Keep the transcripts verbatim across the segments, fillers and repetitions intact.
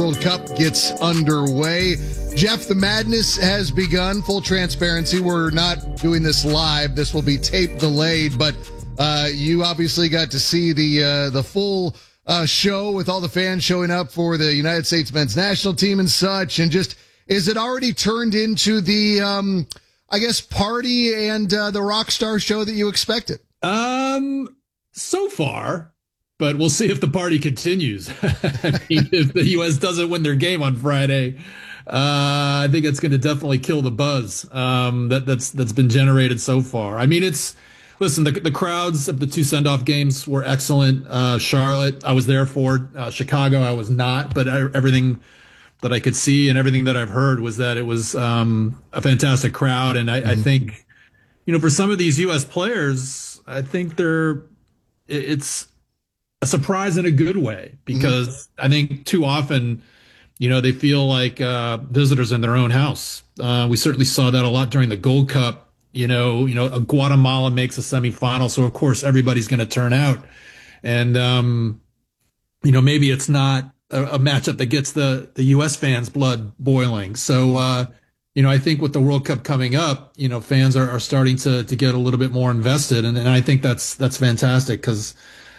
World Cup gets underway. Jeff, the madness has begun. Full transparency, we're not doing this live. This will be tape delayed, but uh, you obviously got to see the uh, the full uh, show with all the fans showing up for the United States men's national team and such. And just, is it already turned into the, um, I guess, party and uh, the rock star show that you expected? Um, so far. But we'll see if the party continues. I mean, if the U S doesn't win their game on Friday, uh, I think it's going to definitely kill the buzz um, that that's that's been generated so far. I mean, it's listen, the the crowds of the two send-off games were excellent. Uh, Charlotte, I was there for. Uh, Chicago, I was not. But I, everything that I could see and everything that I've heard was that it was um, a fantastic crowd. And I, mm-hmm. I think, you know, for some of these U S players, I think they're it's a surprise in a good way, because mm-hmm. I think too often, you know, they feel like uh, visitors in their own house. Uh, we certainly saw that a lot during the Gold Cup. You know, you know, Guatemala makes a semifinal, so of course everybody's going to turn out. And um, you know, maybe it's not a, a matchup that gets the the U S fans' blood boiling. So uh, you know, I think with the World Cup coming up, you know, fans are, are starting to to get a little bit more invested, and, and I think that's that's fantastic, because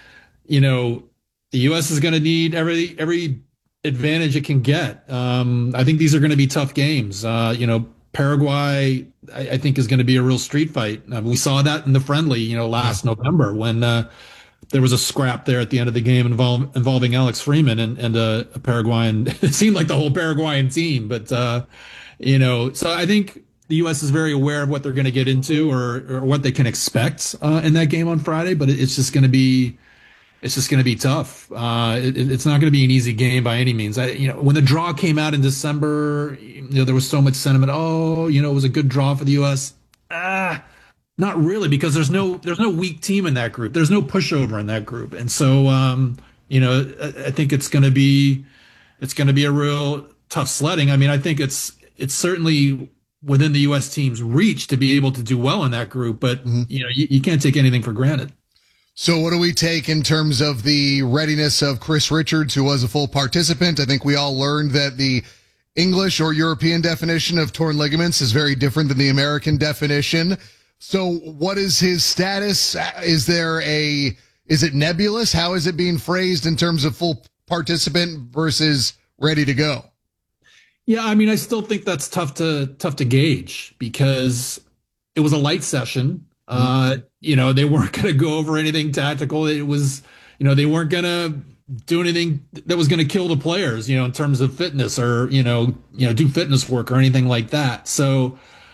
you know, the U S is going to need every every advantage it can get. Um, I think these are going to be tough games. Uh, you know, Paraguay, I, I think, is going to be a real street fight. Uh, we saw that in the friendly, you know, last November when uh, there was a scrap there at the end of the game involve, involving Alex Freeman and, and a, a Paraguayan. It seemed like the whole Paraguayan team. But, uh, you know, so I think the U S is very aware of what they're going to get into, or, or what they can expect uh, in that game on Friday. But it's just going to be It's just going to be tough. Uh, it, it's not going to be an easy game by any means. I, you know, when the draw came out in December, you know, there was so much sentiment. Oh, you know, it was a good draw for the U S. Ah, not really, because there's no there's no weak team in that group. There's no pushover in that group, and so um, you know, I, I think it's going to be it's going to be a real tough sledding. I mean, I think it's it's certainly within the U S team's reach to be able to do well in that group, but mm-hmm. you know, you, you can't take anything for granted. So what do we take in terms of the readiness of Chris Richards, who was a full participant? I think we all learned that the English or European definition of torn ligaments is very different than the American definition. So what is his status? Is there a, is it nebulous? How is it being phrased in terms of full participant versus ready to go? Yeah, I mean, I still think that's tough to, tough to gauge, because it was a light session. Uh, you know, they weren't going to go over anything tactical. It was, you know, they weren't going to do anything that was going to kill the players, you know, in terms of fitness, or, you know, you know, do fitness work or anything like that. So,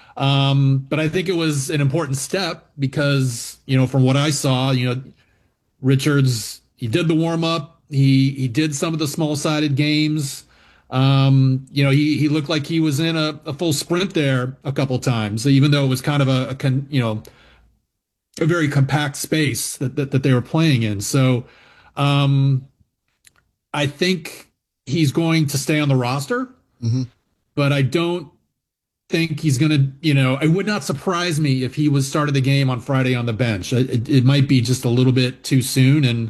um, but I think it was an important step, because, you know, from what I saw, you know, Richards, he did the warm up. He, he did some of the small sided games. Um, you know, he, he looked like he was in a, a full sprint there a couple times, even though it was kind of a, a con, you know, a very compact space that, that, that they were playing in. So um, I think he's going to stay on the roster, mm-hmm. but I don't think he's going to, you know, it would not surprise me if he was started the game on Friday on the bench. It, it might be just a little bit too soon. And,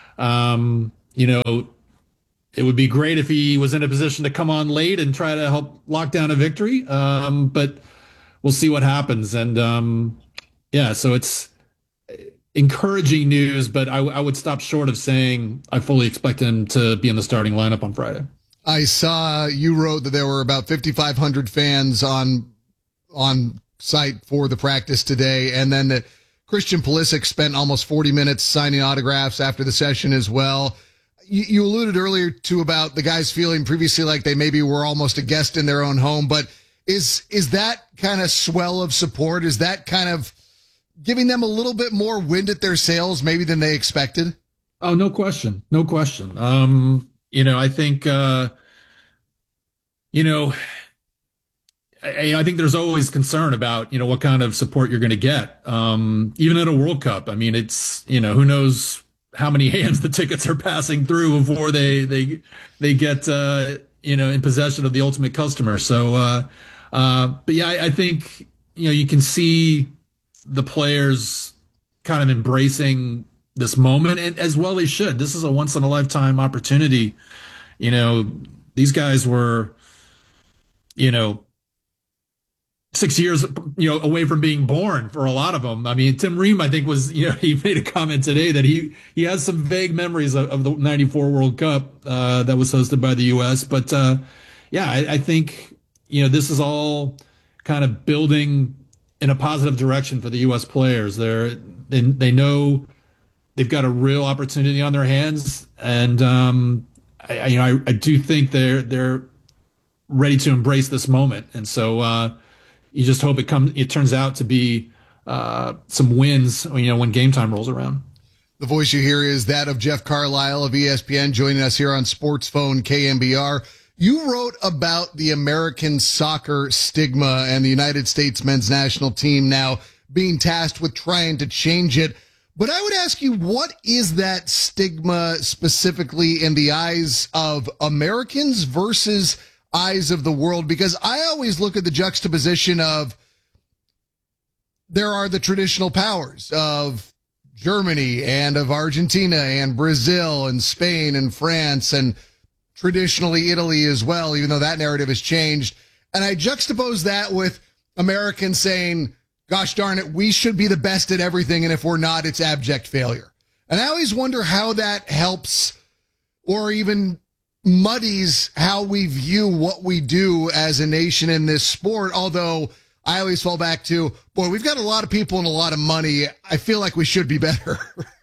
um, you know, it would be great if he was in a position to come on late and try to help lock down a victory. Um, but we'll see what happens. And um, yeah, so it's encouraging news, but I, I would stop short of saying I fully expect him to be in the starting lineup on Friday. I saw you wrote that there were about fifty-five hundred fans on on site for the practice today, and then that Christian Pulisic spent almost forty minutes signing autographs after the session as well. You, you alluded earlier to about the guys feeling previously like they maybe were almost a guest in their own home, but is is that kind of swell of support? Is that kind of giving them a little bit more wind at their sails maybe than they expected? Oh, no question. No question. Um, you know, I think, uh, you know, I, I think there's always concern about, you know, what kind of support you're going to get. Um, even at a World Cup. I mean, it's, you know, who knows how many hands the tickets are passing through before they, they, they get, uh, you know, in possession of the ultimate customer. So, uh, uh, but yeah, I, I think, you know, you can see the players kind of embracing this moment, and as well they should. This is a once in a lifetime opportunity. You know, these guys were, you know, six years, you know, away from being born for a lot of them. I mean, Tim Ream, I think was, you know, he made a comment today that he, he has some vague memories of, of the ninety-four World Cup, uh, that was hosted by the U S. But, uh, yeah, I, I think, you know, this is all kind of building in a positive direction for the U S players. They're, they, they know they've got a real opportunity on their hands. And, um, I, I you know, I, I do think they're, they're ready to embrace this moment. And so, uh, you just hope it comes. It turns out to be uh, some wins, you know, when game time rolls around. The voice you hear is that of Jeff Carlisle of E S P N, joining us here on Sports Phone K M B R. You wrote about the American soccer stigma and the United States men's national team now being tasked with trying to change it. But I would ask you, what is that stigma specifically in the eyes of Americans versus eyes of the world? Because I always look at the juxtaposition of there are the traditional powers of Germany and of Argentina and Brazil and Spain and France and traditionally Italy as well, even though that narrative has changed. And I juxtapose that with Americans saying, gosh darn it, we should be the best at everything, and if we're not, it's abject failure. And I always wonder how that helps or even muddies how we view what we do as a nation in this sport. Although I always fall back to, boy, we've got a lot of people and a lot of money. I feel like we should be better.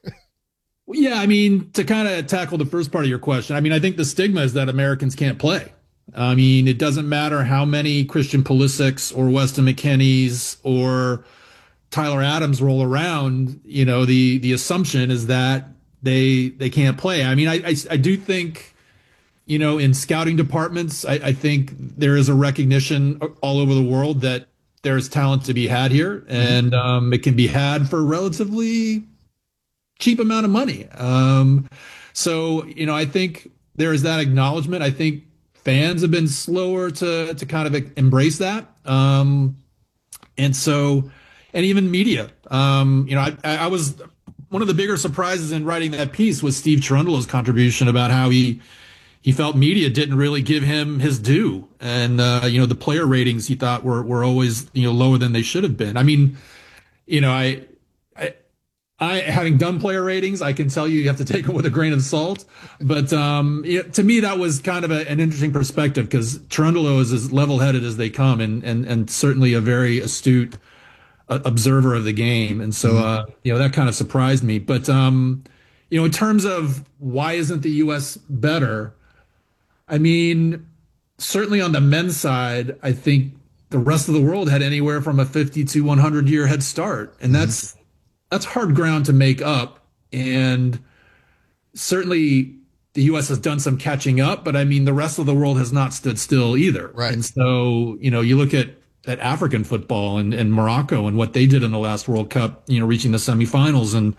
Yeah, I mean, to kind of tackle the first part of your question, I mean, I think the stigma is that Americans can't play. I mean, it doesn't matter how many Christian Pulisics or Weston McKennies or Tyler Adams roll around, you know, the the assumption is that they they can't play. I mean, I I, I do think, you know, in scouting departments, I, I think there is a recognition all over the world that there's talent to be had here, and um, it can be had for a relatively cheap amount of money. Um, so, you know, I think there is that acknowledgement. I think fans have been slower to to kind of embrace that, um, and so, and even media. Um, you know, I, I was one of the bigger surprises in writing that piece was Steve Cherundolo's contribution about how he. He felt media didn't really give him his due, and uh, you know the player ratings he thought were were always you know lower than they should have been. I mean, you know, I, I, I having done player ratings, I can tell you you have to take it with a grain of salt. But um, you know, to me, that was kind of a, an interesting perspective because Cherundolo is as level-headed as they come, and and and certainly a very astute uh, observer of the game, and so uh, you know that kind of surprised me. But um, you know, in terms of why isn't the U S better? I mean, certainly on the men's side, I think the rest of the world had anywhere from a fifty to one hundred year head start. And that's, mm-hmm. that's hard ground to make up. And certainly the U S has done some catching up, but I mean, the rest of the world has not stood still either. Right. And so, you know, you look at, at African football and, and Morocco and what they did in the last World Cup, you know, reaching the semifinals. And,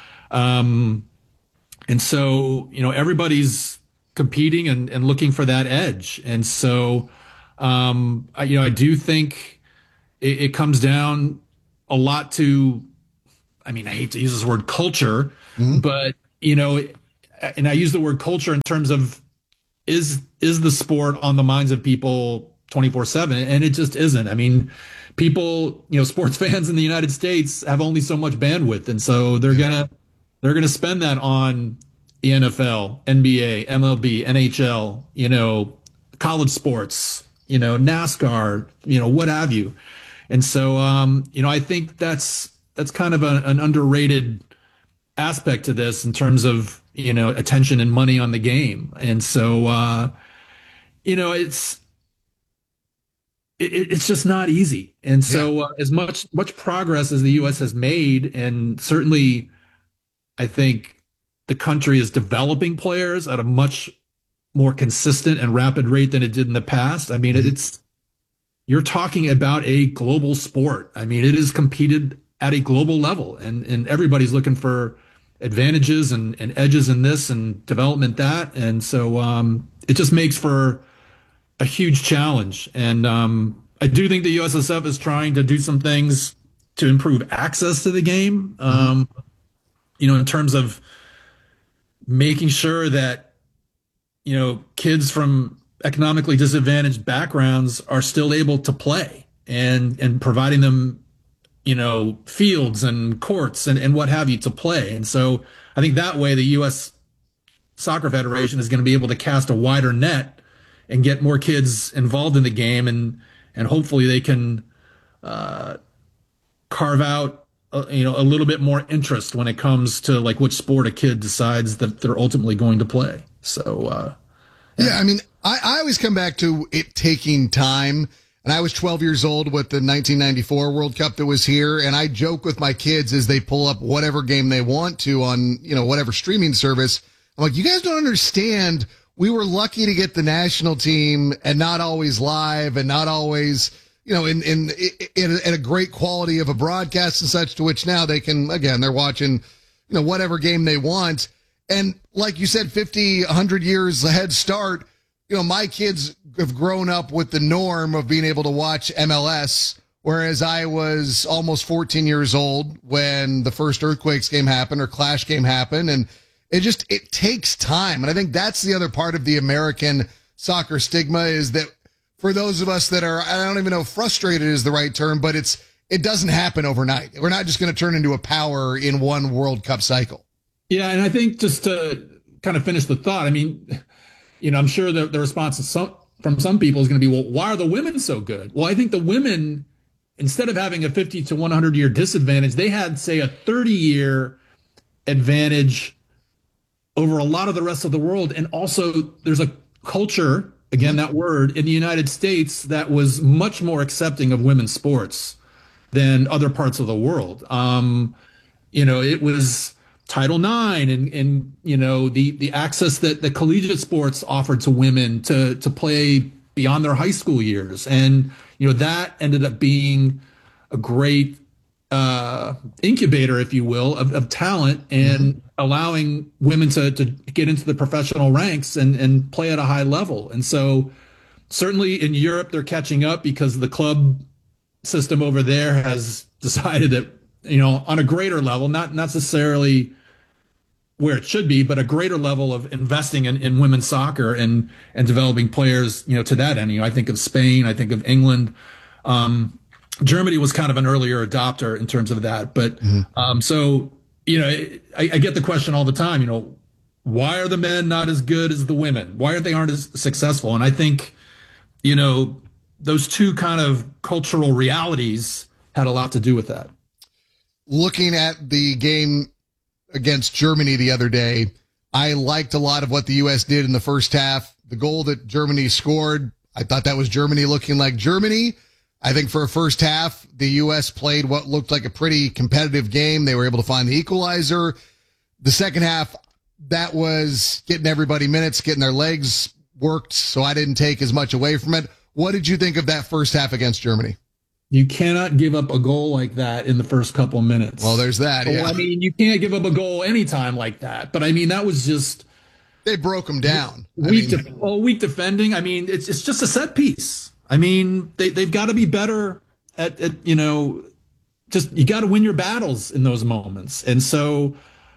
um, and so, you know, everybody's competing and, and looking for that edge. And so, um, I, you know, I do think it, it comes down a lot to, I mean, I hate to use this word culture, mm-hmm. but, you know, and I use the word culture in terms of is, is the sport on the minds of people twenty-four seven? And it just isn't. I mean, people, you know, sports fans in the United States have only so much bandwidth. And so they're going to, they're going to spend that on the N F L, N B A, M L B, N H L, you know, college sports, you know, NASCAR, you know, what have you. And so, um, you know, I think that's, that's kind of a, an underrated aspect to this in terms of, you know, attention and money on the game. And so, uh, you know, it's, it, it's just not easy. And so yeah. uh, as much, much progress as the U S has made, and certainly I think the country is developing players at a much more consistent and rapid rate than it did in the past. I mean, mm-hmm. it's, you're talking about a global sport. I mean, it is competed at a global level, and, and everybody's looking for advantages and, and edges in this and development that. And so um, it just makes for a huge challenge. And um, I do think the U S S F is trying to do some things to improve access to the game, um, mm-hmm. you know, in terms of making sure that, you know, kids from economically disadvantaged backgrounds are still able to play, and and providing them, you know, fields and courts and, and what have you to play. And so I think that way the U S Soccer Federation is going to be able to cast a wider net and get more kids involved in the game, and and hopefully they can uh, carve out a, you know, a little bit more interest when it comes to like which sport a kid decides that they're ultimately going to play. So uh, yeah. yeah, I mean, I, I always come back to it taking time. And I was twelve years old with the nineteen ninety-four World Cup that was here. And I joke with my kids as they pull up whatever game they want to on, you know, whatever streaming service. I'm like, you guys don't understand. We were lucky to get the national team, and not always live, and not always, you know, in, in, in, in a great quality of a broadcast and such, to which now they can, again, they're watching, you know, whatever game they want. And like you said, fifty, one hundred years head start. You know, my kids have grown up with the norm of being able to watch M L S, whereas I was almost fourteen years old when the first Earthquakes game happened or Clash game happened. And it just, it takes time. And I think that's the other part of the American soccer stigma, is that for those of us that are, I don't even know if frustrated is the right term, but it's, it doesn't happen overnight. We're not just going to turn into a power in one World Cup cycle. Yeah. And I think just to kind of finish the thought, I mean, you know, I'm sure the, the response is some, from some people is going to be, well, why are the women so good? Well, I think the women, instead of having a fifty to one hundred year disadvantage, they had, say, a thirty year advantage over a lot of the rest of the world. And also there's a culture, again, that word, in the United States that was much more accepting of women's sports than other parts of the world. Um, you know, it was Title nine and, and, you know, the, the access that the collegiate sports offered to women to, to play beyond their high school years. And, you know, that ended up being a great uh, incubator, if you will, of, of talent, and mm-hmm. allowing women to, to get into the professional ranks and, and play at a high level. And so certainly in Europe, they're catching up because the club system over there has decided that, you know, on a greater level, not necessarily where it should be, but a greater level of investing in, in women's soccer and, and developing players, you know, to that end. You know, I think of Spain, I think of England. Um, Germany was kind of an earlier adopter in terms of that. But mm-hmm. um, so, you know, I, I get the question all the time, you know, why are the men not as good as the women? Why are they aren't as successful? And I think, you know, those two kind of cultural realities had a lot to do with that. Looking at the game against Germany the other day, I liked a lot of what the U S did in the first half. The goal that Germany scored, I thought that was Germany looking like Germany. I think for a first half, the U S played what looked like a pretty competitive game. They were able to find the equalizer. The second half, that was getting everybody minutes, getting their legs worked, so I didn't take as much away from it. What did you think of that first half against Germany? You cannot give up a goal like that in the first couple of minutes. Well, there's that. Yeah. Well, I mean, you can't give up a goal anytime like that. But I mean, that was just they broke them down. Weak, I mean, def- oh, weak defending. I mean, it's it's just a set piece. I mean, they they've got to be better at, at you know, just you got to win your battles in those moments. And so,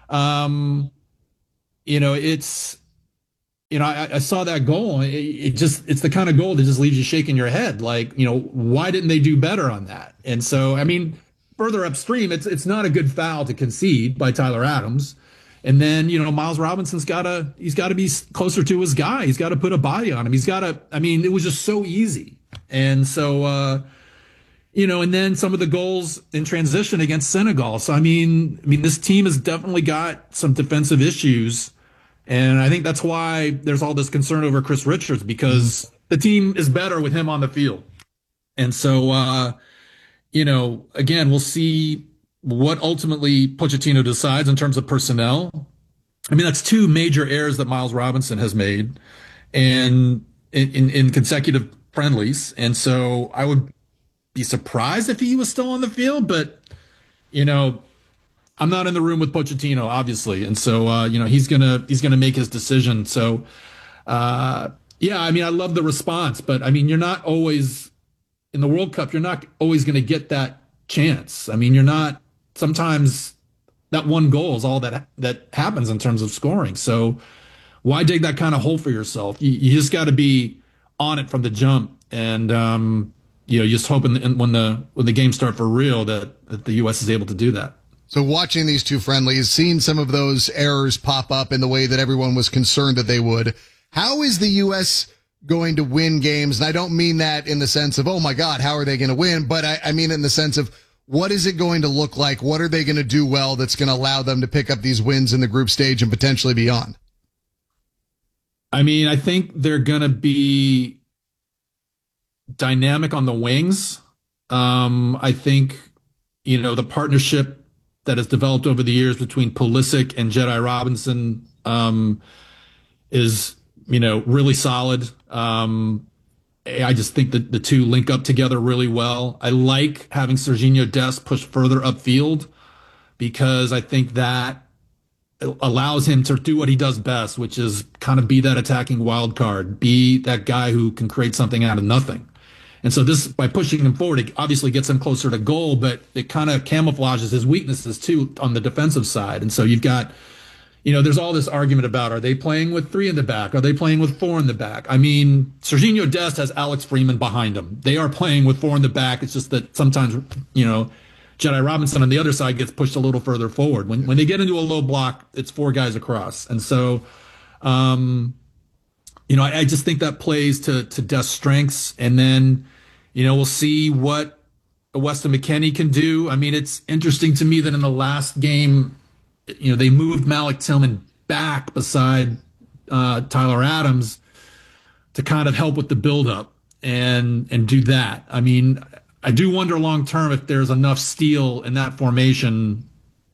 um, you know, it's. You know, I, I saw that goal. It, it just, it's the kind of goal that just leaves you shaking your head. Like, you know, why didn't they do better on that? And so, I mean, further upstream, it's, it's not a good foul to concede by Tyler Adams. And then, you know, Miles Robinson's got to, he's got to be closer to his guy. He's got to put a body on him. He's got to, I mean, it was just so easy. And so, uh, you know, and then some of the goals in transition against Senegal. So, I mean, I mean, this team has definitely got some defensive issues. And I think that's why there's all this concern over Chris Richards, because the team is better with him on the field. And so, uh, you know, again, we'll see what ultimately Pochettino decides in terms of personnel. I mean, that's two major errors that Miles Robinson has made and in, in, in consecutive friendlies. And so I would be surprised if he was still on the field, but, you know, I'm not in the room with Pochettino, obviously. And so, uh, you know, he's going to he's going to make his decision. So, uh, yeah, I mean, I love the response. But, I mean, you're not always in the World Cup. You're not always going to get that chance. I mean, you're not sometimes that one goal is all that that happens in terms of scoring. So why dig that kind of hole for yourself? You, you just got to be on it from the jump, and um, you know, just hoping that when the when the games start for real that, that the U S is able to do that. So watching these two friendlies, seeing some of those errors pop up in the way that everyone was concerned that they would, how is the U S going to win games? And I don't mean that in the sense of, oh my God, how are they going to win? But I, I mean in the sense of, what is it going to look like? What are they going to do well that's going to allow them to pick up these wins in the group stage and potentially beyond? I mean, I think they're going to be dynamic on the wings. Um, I think, you know, the partnership that has developed over the years between Pulisic and Jedi Robinson um, is, you know, really solid. Um, I just think that the two link up together really well. I like having Sergiño Dest push further upfield because I think that allows him to do what he does best, which is kind of be that attacking wild card, be that guy who can create something out of nothing. And so this, by pushing him forward, it obviously gets him closer to goal, but it kind of camouflages his weaknesses too on the defensive side. And so you've got, you know, there's all this argument about, are they playing with three in the back? Are they playing with four in the back? I mean, Sergiño Dest has Alex Freeman behind him. They are playing with four in the back. It's just that sometimes, you know, Jedi Robinson on the other side gets pushed a little further forward. When when they get into a low block, it's four guys across. And so, um, you know, I, I just think that plays to, to Dest's strengths. And then, you know, we'll see what Weston McKennie can do. I mean, it's interesting to me that in the last game, you know, they moved Malik Tillman back beside uh, Tyler Adams to kind of help with the buildup and and do that. I mean, I do wonder long term if there's enough steel in that formation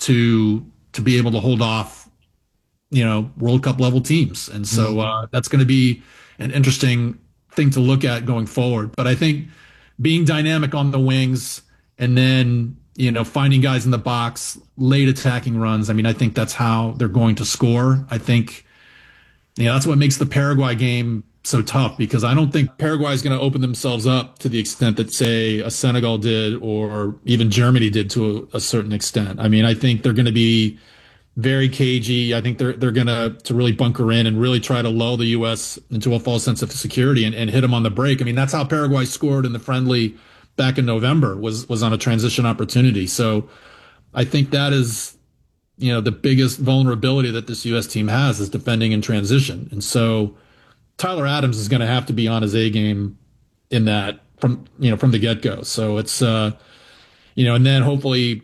to to be able to hold off, you know, World Cup level teams. And so uh, that's going to be an interesting thing to look at going forward. But I think being dynamic on the wings and then, you know, finding guys in the box, late attacking runs. I mean, I think that's how they're going to score. I think, you know, that's what makes the Paraguay game so tough, because I don't think Paraguay is going to open themselves up to the extent that, say, a Senegal did or even Germany did to a, a certain extent. I mean, I think they're going to be very cagey. I think they're they're going to to really bunker in and really try to lull the U S into a false sense of security and, and hit them on the break. I mean, that's how Paraguay scored in the friendly back in November, was was on a transition opportunity. So I think that is, you know, the biggest vulnerability that this U S team has is defending in transition. And so Tyler Adams is going to have to be on his A game in that from, you know, from the get go. So it's, uh, you know, and then hopefully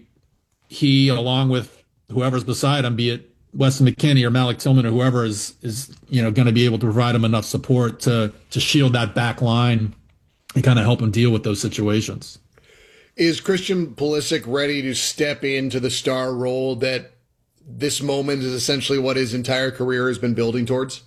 he, along with whoever's beside him, be it Weston McKennie or Malik Tillman or whoever, is, is, you know, going to be able to provide him enough support to, to shield that back line and kind of help him deal with those situations. Is Christian Pulisic ready to step into the star role that this moment is essentially what his entire career has been building towards?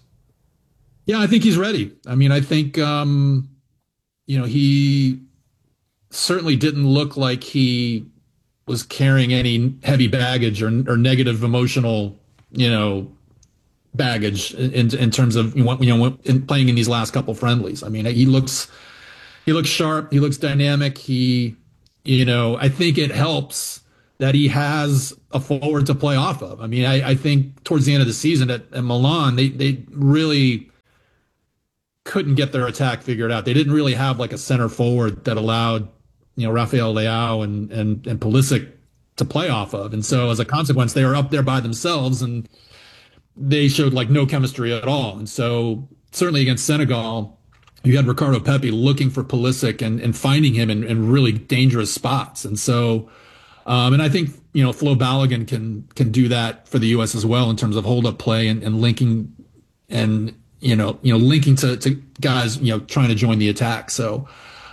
Yeah, I think he's ready. I mean, I think, um, you know, he certainly didn't look like he was carrying any heavy baggage or, or negative emotional, you know, baggage in in terms of, you know, in playing in these last couple friendlies. I mean, he looks he looks sharp. He looks dynamic. He, you know, I think it helps that he has a forward to play off of. I mean, I, I think towards the end of the season at, at Milan, they they really couldn't get their attack figured out. They didn't really have like a center forward that allowed, you know, Rafael Leao and, and, and Pulisic to play off of. And so as a consequence, they were up there by themselves and they showed like no chemistry at all. And so certainly against Senegal, you had Ricardo Pepi looking for Pulisic and, and finding him in, in really dangerous spots. And so, um, and I think, you know, Flo Balogun can, can do that for the U S as well in terms of hold up play and, and linking and, you know, you know, linking to, to guys, you know, trying to join the attack. So,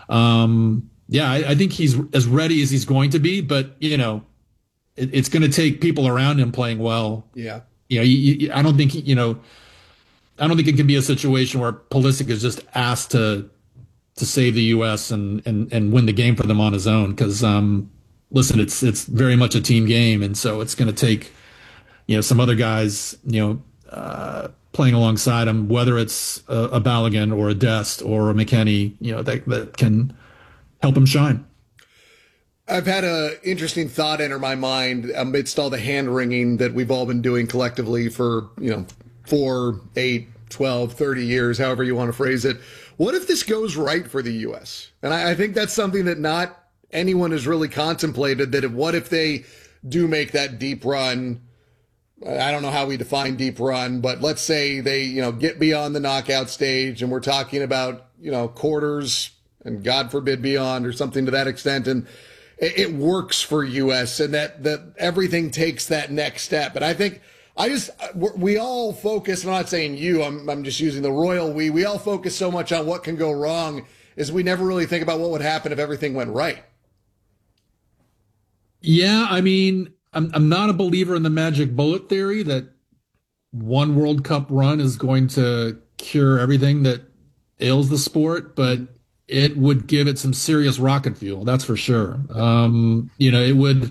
um, yeah, I, I think he's as ready as he's going to be, but you know, it, it's going to take people around him playing well. Yeah. You know, you, you, I don't think, you know, I don't think it can be a situation where Pulisic is just asked to, to save the U S and, and, and win the game for them on his own. Cause, um, listen, it's, it's very much a team game. And so it's going to take, you know, some other guys, you know, uh, playing alongside him, whether it's a, a Balogun or a Dest or a McKennie, you know, that, that can help him shine. I've had a interesting thought enter my mind amidst all the hand wringing that we've all been doing collectively for, you know, four, eight, twelve, thirty years, however you want to phrase it. what if this goes right for the U S? And I, I think that's something that not anyone has really contemplated, that if, what if they do make that deep run? I don't know how we define deep run, but let's say they, you know, get beyond the knockout stage and we're talking about, you know, quarters and God forbid beyond or something to that extent. And it, it works for U S and that, that everything takes that next step. And I think I just, we all focus, I'm not saying you, I'm, I'm just using the royal we, we all focus so much on what can go wrong is we never really think about what would happen if everything went right. Yeah. I mean, I'm, I'm not a believer in the magic bullet theory that one World Cup run is going to cure everything that ails the sport, but it would give it some serious rocket fuel. That's for sure. Um, you know, it would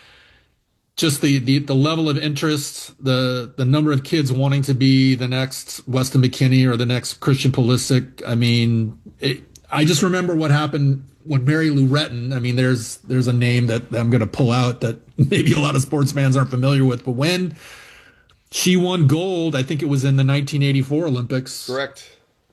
just the, the, the level of interest, the, the number of kids wanting to be the next Weston McKennie or the next Christian Pulisic. I mean, it, I just remember what happened when Mary Lou Retton, I mean, there's there's a name that I'm going to pull out that maybe a lot of sports fans aren't familiar with, but when she won gold, I think it was in the nineteen eighty-four Olympics. Correct.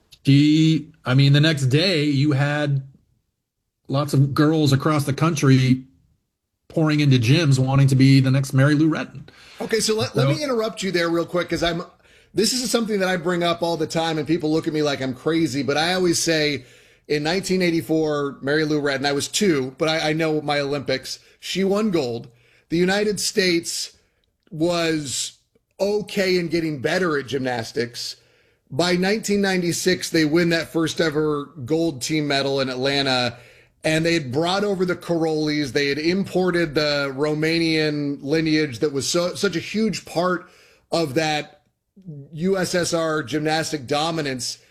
She, I mean, the next day you had lots of girls across the country pouring into gyms wanting to be the next Mary Lou Retton. Okay, so let, so, let me interrupt you there real quick because I'm. This is something that I bring up all the time, and people look at me like I'm crazy, but I always say, in nineteen eighty-four, Mary Lou Retton, I was two, but I, I know my Olympics. She won gold. The United States was okay in getting better at gymnastics. By nineteen ninety-six, they win that first ever gold team medal in Atlanta, and they had brought over the Karolis. They had imported the Romanian lineage that was so, such a huge part of that U S S R gymnastic dominance.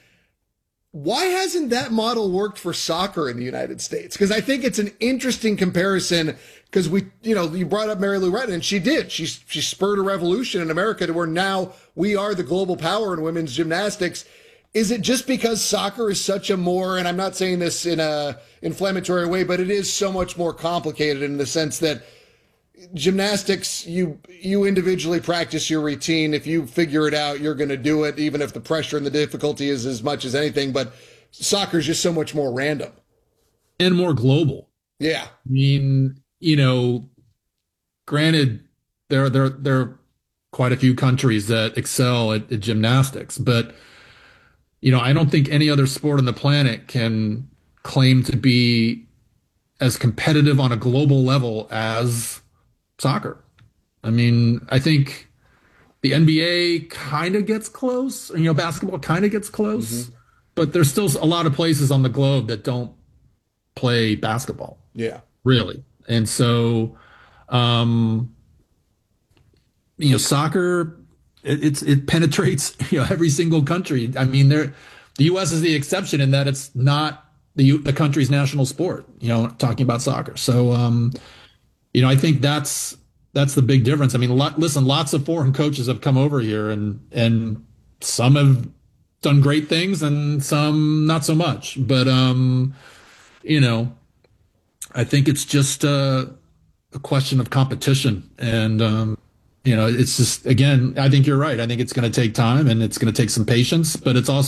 Why hasn't that model worked for soccer in the United States? Because I think it's an interesting comparison because we, you know, you brought up Mary Lou Retton and she did. She, she spurred a revolution in America to where now we are the global power in women's gymnastics. Is it just because soccer is such a more, and I'm not saying this in a inflammatory way, but it is so much more complicated in the sense that gymnastics, you you individually practice your routine. If you figure it out, you're going to do it, even if the pressure and the difficulty is as much as anything. But soccer is just so much more random and more global. Yeah, I mean, you know, granted, there there there are quite a few countries that excel at, at gymnastics, but you know, I don't think any other sport on the planet can claim to be as competitive on a global level as soccer. I mean, I think the N B A kind of gets close, you know, basketball kind of gets close, mm-hmm. but there's still a lot of places on the globe that don't play basketball. Yeah. Really. And so, um, you know, soccer, it, it's, it penetrates, you know, every single country. I mean, there, the U S is the exception in that it's not the, the country's national sport, you know, talking about soccer. So, um, you know, I think that's that's the big difference. I mean, lot, listen, lots of foreign coaches have come over here, and and some have done great things, and some not so much. But um, you know, I think it's just a, a question of competition, and um, you know, it's just again, I think you're right. I think it's going to take time, and it's going to take some patience, but it's also